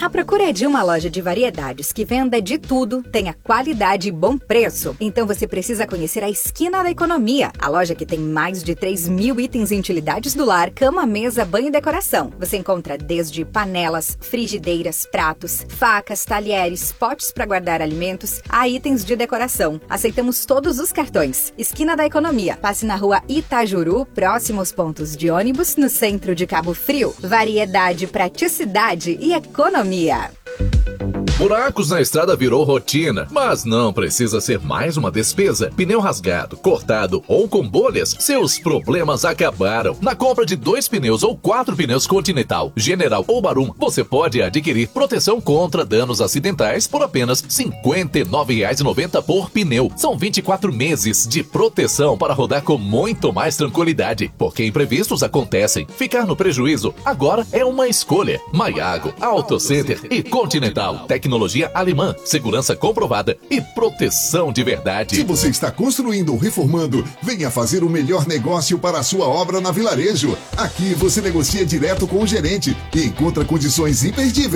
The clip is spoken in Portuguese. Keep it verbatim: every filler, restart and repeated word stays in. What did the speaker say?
A procura é de uma loja de variedades que venda de tudo, tenha qualidade e bom preço. Então você precisa conhecer a Esquina da Economia, a loja que tem mais de três mil itens em utilidades do lar, cama, mesa, banho e decoração. Você encontra desde panelas, frigideiras, pratos, facas, talheres, potes para guardar alimentos, a itens de decoração. Aceitamos todos os cartões. Esquina da Economia. Passe na rua Itajuru, próximo aos pontos de ônibus, no centro de Cabo Frio. Variedade, praticidade e economia. Buracos na estrada virou rotina, mas não precisa ser mais uma despesa. Pneu rasgado, cortado ou com bolhas, seus problemas acabaram. Na compra de dois pneus ou quatro pneus Continental, General ou Barum, você pode adquirir proteção contra danos acidentais por apenas cinquenta e nove reais e noventa centavos por pneu. São vinte e quatro meses de proteção para rodar com muito mais tranquilidade, porque imprevistos acontecem. Ficar no prejuízo agora é uma escolha. Maiago, Auto Center e Continental. Tecnologia alemã, segurança comprovada e proteção de verdade. Se você está construindo ou reformando, venha fazer o melhor negócio para a sua obra na Vilarejo. Aqui você negocia direto com o gerente e encontra condições imperdíveis.